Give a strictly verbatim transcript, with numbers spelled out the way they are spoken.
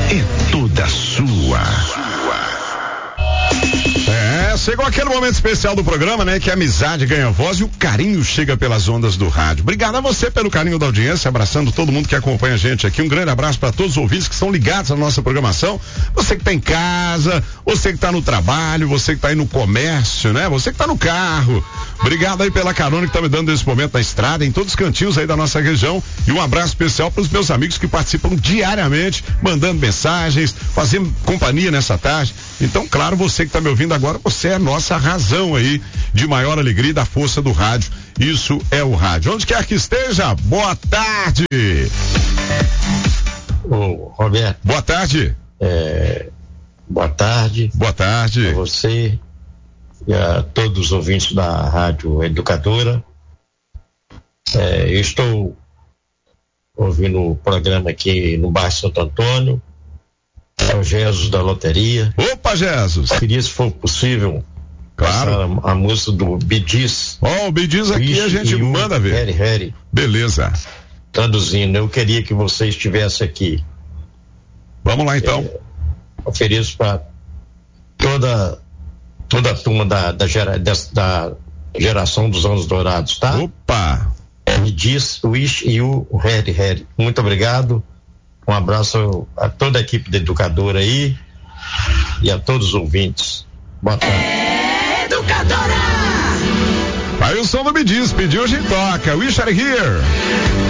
é toda sua. É, chegou aquele momento especial do programa, né? Que a amizade ganha voz e o carinho chega pelas ondas do rádio. Obrigado a você pelo carinho da audiência, abraçando todo mundo que acompanha a gente aqui. Um grande abraço para todos os ouvintes que estão ligados à nossa programação. Você que tá em casa, você que tá no trabalho, você que tá aí no comércio, né? Você que tá no carro. Obrigado aí pela carona que tá me dando nesse momento na estrada, em todos os cantinhos aí da nossa região. E um abraço especial para os meus amigos que participam diariamente, mandando mensagens, fazendo companhia nessa tarde. Então, claro, você que tá me ouvindo agora, você é a nossa razão aí de maior alegria e da força do rádio. Isso é o rádio. Onde quer que esteja, boa tarde. Ô, Roberto. Boa tarde. É, boa tarde. Boa tarde. A você e a todos os ouvintes da Rádio Educadora. É, eu estou ouvindo o programa aqui no bairro Santo Antônio. É o Jesus da Loteria. Opa, Jesus! Queria, se for possível, claro, a, a música do Bidis. Ó, oh, o Bidis aqui a gente manda ver. Harry, Harry. Beleza. Traduzindo, eu queria que você estivesse aqui. Vamos lá então. É, ofereço para toda toda a turma da, da, gera, da, da geração dos anos dourados, tá? Opa! Bidis, Wish e o Harry, Harry. Muito obrigado. Um abraço a toda a equipe da Educadora aí e a todos os ouvintes. Boa tarde. Educadora! Aí o som do Me Diz, pediu, a gente toca. Wish are here.